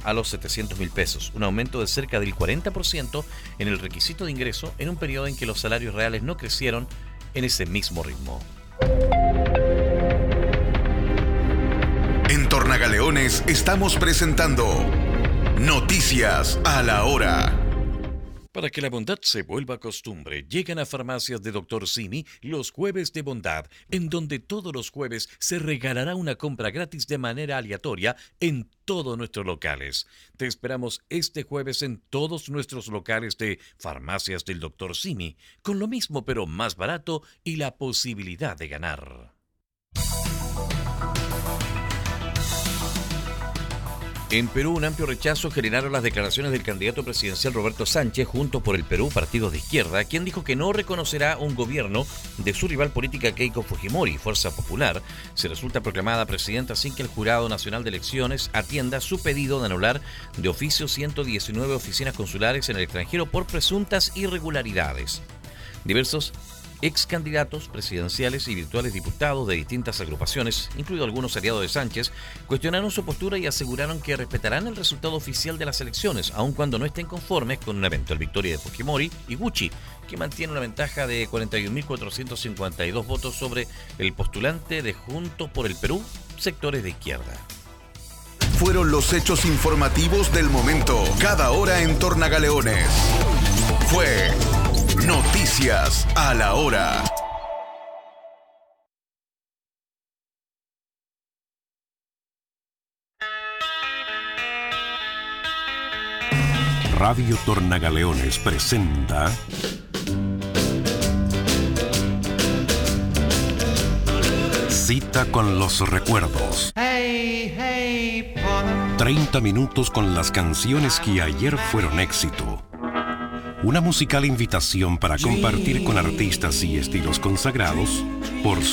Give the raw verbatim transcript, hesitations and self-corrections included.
a los setecientos mil pesos, un aumento de cerca del cuarenta por ciento en el requisito de ingreso en un periodo en que los salarios reales no crecieron en ese mismo ritmo. En Tornagaleones estamos presentando Noticias a la Hora. Para que la bondad se vuelva costumbre, llegan a Farmacias de Doctor Simi los Jueves de Bondad, en donde todos los jueves se regalará una compra gratis de manera aleatoria en todos nuestros locales. Te esperamos este jueves en todos nuestros locales de Farmacias del Doctor Simi, con lo mismo pero más barato y la posibilidad de ganar. En Perú, un amplio rechazo generaron las declaraciones del candidato presidencial Roberto Sánchez, Juntos por el Perú, partido de izquierda, quien dijo que no reconocerá un gobierno de su rival política Keiko Fujimori, Fuerza Popular, si resulta proclamada presidenta sin que el Jurado Nacional de Elecciones atienda su pedido de anular de oficio ciento diecinueve oficinas consulares en el extranjero por presuntas irregularidades. Diversos ex candidatos presidenciales y virtuales diputados de distintas agrupaciones, incluido algunos aliados de Sánchez, cuestionaron su postura y aseguraron que respetarán el resultado oficial de las elecciones, aun cuando no estén conformes con una eventual victoria de Fujimori y Gucci, que mantiene una ventaja de cuarenta y un mil cuatrocientos cincuenta y dos votos sobre el postulante de Juntos por el Perú, sectores de izquierda. Fueron los hechos informativos del momento, cada hora en Tornagaleones. Fue Noticias a la Hora. Radio Tornagaleones presenta Cita con los recuerdos. treinta minutos con las canciones que ayer fueron éxito. Una musical invitación para compartir con artistas y estilos consagrados por